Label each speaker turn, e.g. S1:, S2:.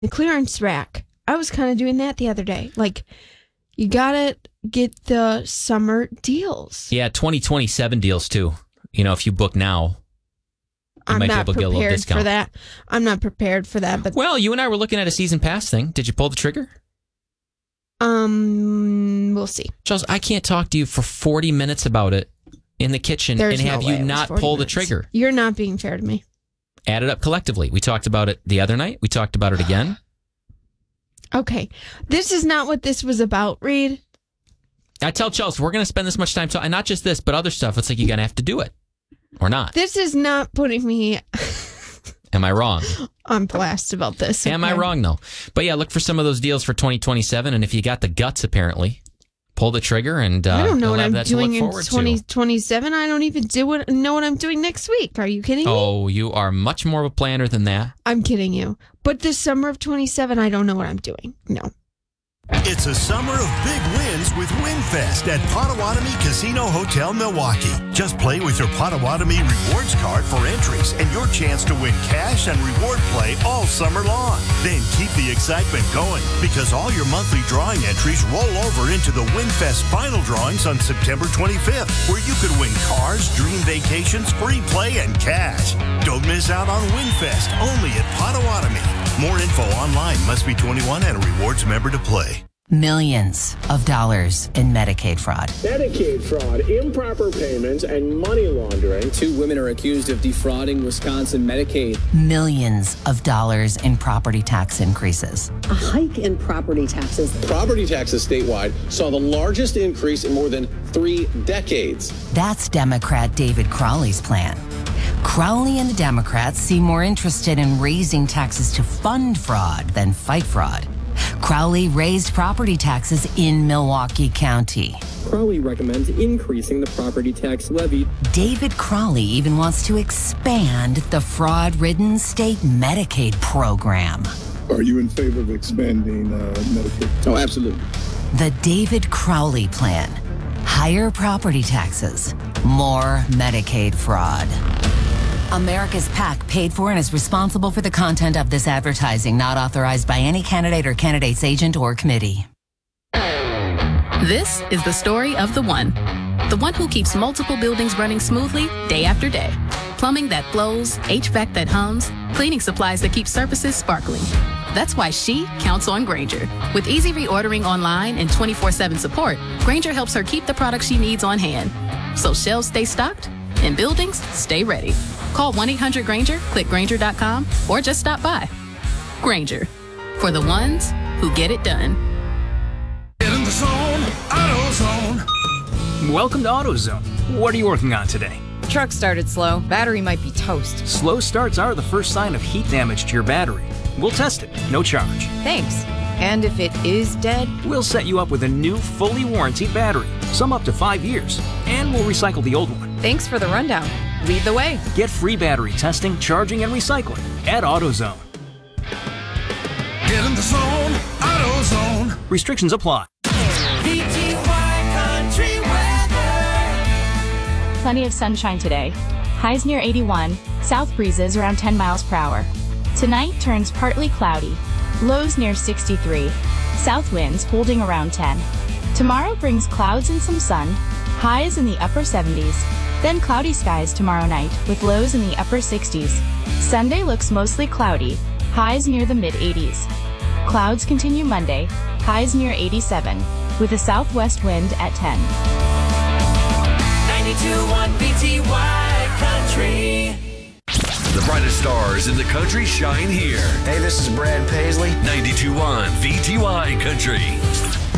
S1: the clearance rack. I was kind of doing that the other day. Like, you gotta get the summer deals.
S2: Yeah, 2027 deals too. You know, if you book now, you might be able to get a little discount.
S1: For that. I'm not prepared for that. But
S2: well, you and I were looking at a season pass thing. Did you pull the trigger?
S1: We'll see.
S2: Charles, I can't talk to you for 40 minutes about it in the kitchen and have you not pull the trigger.
S1: You're not being fair to me.
S2: Add it up collectively. We talked about it the other night. We talked about it again.
S1: Okay. This is not what this was about, Reed.
S2: I tell Chelsea, we're going to spend this much time talking, and not just this, but other stuff. It's like you're going to have to do it. Or not.
S1: This is not putting me...
S2: Am I wrong?
S1: On blast about this.
S2: Am I wrong, though? But yeah, look for some of those deals for 2027, and if you got the guts, apparently, pull the trigger, and
S1: I don't know what I'm doing in
S2: 2027.
S1: 2027. I don't even know what I'm doing next week. Are you kidding me?
S2: Oh, you are much more of a planner than that.
S1: I'm kidding you. But this summer of 27, I don't know what I'm doing. No.
S3: It's a summer of big wins with WinFest at Potawatomi Casino Hotel, Milwaukee. Just play with your Potawatomi Rewards card for entries and your chance to win cash and reward play all summer long. Then keep the excitement going because all your monthly drawing entries roll over into the WinFest final drawings on September 25th, where you could win cars, dream vacations, free play, and cash. Don't miss out on WinFest, only at Potawatomi. More info online. Must be 21 and a rewards member to play.
S4: Millions of dollars in Medicaid fraud.
S5: Medicaid fraud, improper payments, and money laundering. 2 women are accused of defrauding Wisconsin Medicaid.
S4: Millions of dollars in property tax increases.
S6: A hike in property taxes.
S5: Property taxes statewide saw the largest increase in more than 3 decades.
S4: That's Democrat David Crowley's plan. Crowley and the Democrats seem more interested in raising taxes to fund fraud than fight fraud. Crowley raised property taxes in Milwaukee County.
S5: Crowley recommends increasing the property tax levy.
S4: David Crowley even wants to expand the fraud-ridden state Medicaid program.
S7: Are you in favor of expanding Medicaid?
S5: Oh, absolutely.
S4: The David Crowley plan. Higher property taxes, more Medicaid fraud. America's PAC paid for and is responsible for the content of this advertising, not authorized by any candidate or candidate's agent or committee.
S8: This is the story of the one who keeps multiple buildings running smoothly day after day. Plumbing that flows, HVAC that hums, cleaning supplies that keep surfaces sparkling. That's why she counts on Grainger. With easy reordering online and 24/7 support, Grainger helps her keep the products she needs on hand. So shelves stay stocked and buildings stay ready. Call 1-800-GRAINGER, click Grainger.com, or just stop by. Grainger, for the ones who get it done.
S9: Get in the zone, AutoZone. Welcome to AutoZone. What are you working on today?
S10: Truck started slow. Battery might be toast.
S9: Slow starts are the first sign of heat damage to your battery. We'll test it, no charge.
S10: Thanks. And if it is dead?
S9: We'll set you up with a new, fully warranted battery, some up to 5 years, and we'll recycle the old one.
S10: Thanks for the rundown. Lead the way.
S9: Get free battery testing, charging, and recycling at AutoZone. Get in the zone, AutoZone. Restrictions apply.
S11: VTY Country Weather.
S12: Plenty of sunshine today. Highs near 81, south breezes around 10 miles per hour. Tonight turns partly cloudy. Lows near 63, south winds holding around 10. Tomorrow brings clouds and some sun, highs in the upper 70s. Then cloudy skies tomorrow night with lows in the upper 60s. Sunday looks mostly cloudy, highs near the mid-80s. Clouds continue Monday, highs near 87, with a southwest wind at 10.
S11: 92.1 VTY Country.
S13: The brightest stars in the country shine here.
S14: Hey, this is Brad Paisley.
S13: 92.1 VTY Country.